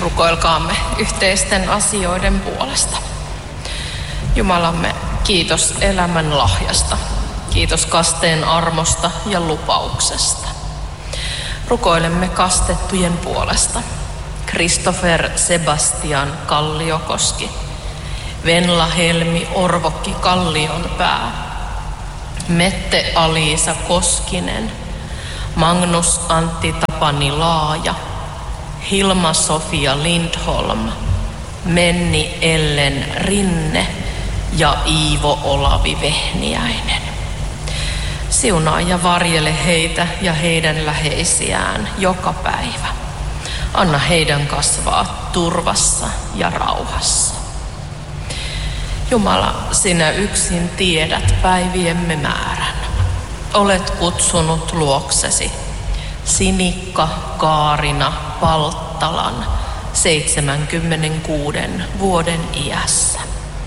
rukoilkaamme yhteisten asioiden puolesta. Jumalamme, kiitos elämän lahjasta. Kiitos kasteen armosta ja lupauksesta. Rukoilemme kastettujen puolesta. Christopher Sebastian Kalliokoski, Venla Helmi Orvokki Kallionpää, Mette Aliisa Koskinen, Magnus Antti Tapani Laaja, Hilma Sofia Lindholm, Menni Ellen Rinne ja Iivo Olavi Vehniäinen. Siunaa ja varjele heitä ja heidän läheisiään joka päivä. Anna heidän kasvaa turvassa ja rauhassa. Jumala, sinä yksin tiedät päiviemme määrän. Olet kutsunut luoksesi Sinikka Kaarina Palttalan 76 vuoden iässä.